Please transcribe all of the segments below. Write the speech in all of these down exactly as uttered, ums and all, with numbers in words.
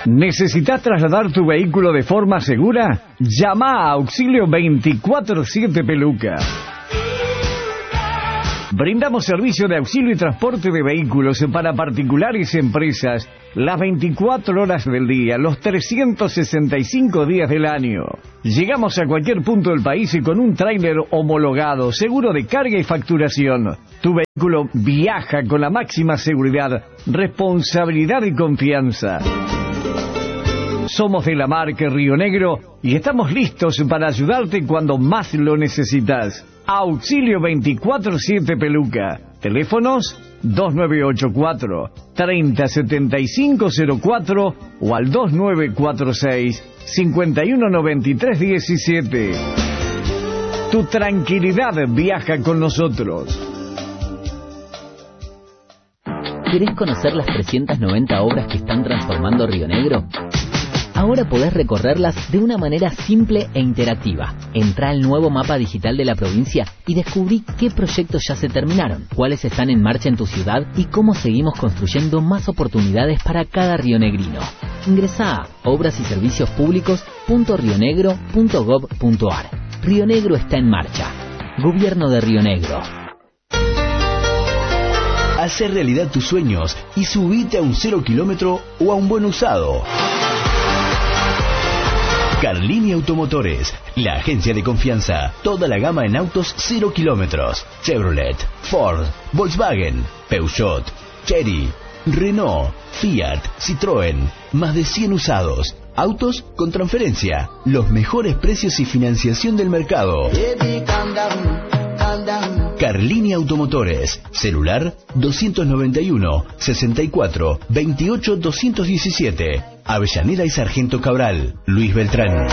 ¿Necesitas trasladar tu vehículo de forma segura? Llama a Auxilio veinticuatro siete Peluca. Brindamos servicio de auxilio y transporte de vehículos para particulares y empresas las veinticuatro horas del día, los trescientos sesenta y cinco días del año. Llegamos a cualquier punto del país y con un tráiler homologado, seguro de carga y facturación. Tu vehículo viaja con la máxima seguridad, responsabilidad y confianza. Somos de la marca Río Negro y estamos listos para ayudarte cuando más lo necesitas. Auxilio veinticuatro siete Peluca. Teléfonos dos nueve ocho cuatro, treinta setenta y cinco cero cuatro o al dos nueve cuatro seis, cincuenta y uno noventa y tres diecisiete. Tu tranquilidad viaja con nosotros. ¿Querés conocer las trescientas noventa obras que están transformando Río Negro? Ahora podés recorrerlas de una manera simple e interactiva. Entrá al nuevo mapa digital de la provincia y descubrí qué proyectos ya se terminaron, cuáles están en marcha en tu ciudad y cómo seguimos construyendo más oportunidades para cada rionegrino. Ingresá a obras y servicios públicos punto rionegro punto gob punto ar. Río Negro está en marcha. Gobierno de Río Negro. Hacer realidad tus sueños y subite a un cero kilómetro o a un buen usado. Carlini Automotores, la agencia de confianza. Toda la gama en autos cero kilómetros. Chevrolet, Ford, Volkswagen, Peugeot, Chery, Renault, Fiat, Citroën. Más de cien usados. Autos con transferencia. Los mejores precios y financiación del mercado. Carlini Automotores. Celular doscientos noventa y uno, sesenta y cuatro, veintiocho, doscientos diecisiete. Avellaneda y Sargento Cabral. Luis Beltrán.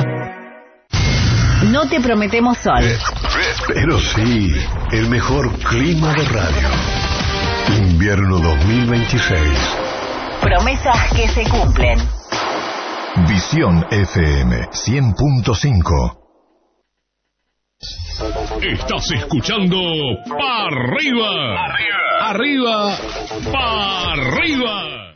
No te prometemos sol. Pero sí, el mejor clima de radio. Invierno dos mil veintiséis. Promesas que se cumplen. Visión F M cien punto cinco. Estás escuchando Pa' Arriba. Arriba. Arriba. Pa' Arriba.